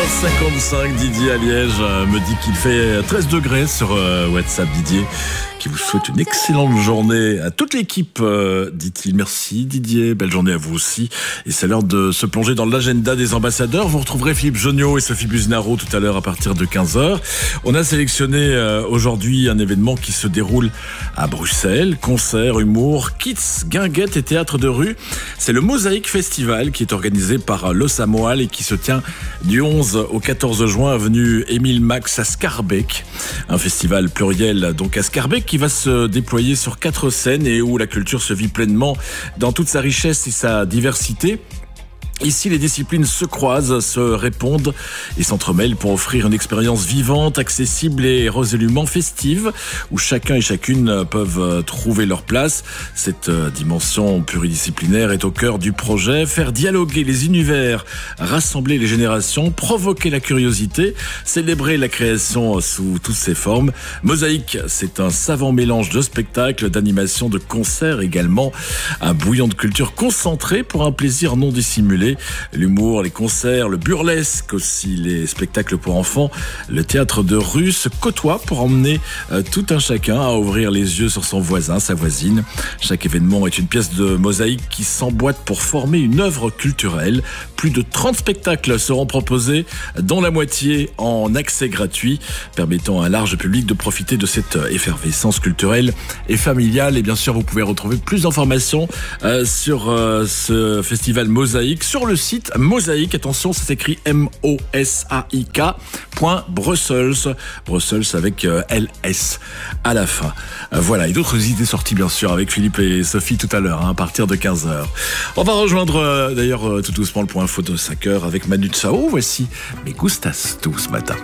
15h55, Didier à Liège me dit qu'il fait 13 degrés sur WhatsApp. Didier qui vous souhaite une excellente journée à toute l'équipe, dit-il. Merci Didier, belle journée à vous aussi. Et c'est l'heure de se plonger dans l'agenda des ambassadeurs. Vous retrouverez Philippe Jonniot et Sophie Buznaro tout à l'heure à partir de 15h. On a sélectionné aujourd'hui un événement qui se déroule à Bruxelles. Concert, humour, kids, guinguettes et théâtre de rue. C'est le Mosaïque Festival qui est organisé par Los Amoal et qui se tient du 11 au 14 juin avenue Émile Max à Schaerbeek. Un festival pluriel donc à Schaerbeek qui va se déployer sur 4 scènes et où la culture se vit pleinement dans toute sa richesse et sa diversité. Ici, les disciplines se croisent, se répondent et s'entremêlent pour offrir une expérience vivante, accessible et résolument festive, où chacun et chacune peuvent trouver leur place. Cette dimension pluridisciplinaire est au cœur du projet. Faire dialoguer les univers, rassembler les générations, provoquer la curiosité, célébrer la création sous toutes ses formes. Mosaïque, c'est un savant mélange de spectacles, d'animations, de concerts également. Un bouillon de culture concentré pour un plaisir non dissimulé. L'humour, les concerts, le burlesque aussi, les spectacles pour enfants, le théâtre de rue se côtoient pour emmener tout un chacun à ouvrir les yeux sur son voisin, sa voisine. Chaque événement est une pièce de mosaïque qui s'emboîte pour former une œuvre culturelle. Plus de 30 spectacles seront proposés, dont la moitié en accès gratuit, permettant à un large public de profiter de cette effervescence culturelle et familiale. Et bien sûr, vous pouvez retrouver plus d'informations sur ce festival Mosaïque sur le site Mosaïque, attention, ça s'écrit mosaik.brussels, Brussels avec LS à la fin. Voilà, et d'autres idées sorties bien sûr avec Philippe et Sophie tout à l'heure, à partir de 15h. On va rejoindre d'ailleurs tout doucement le point info de 5h avec Manu Chao. Voici Me Gustas tout ce matin.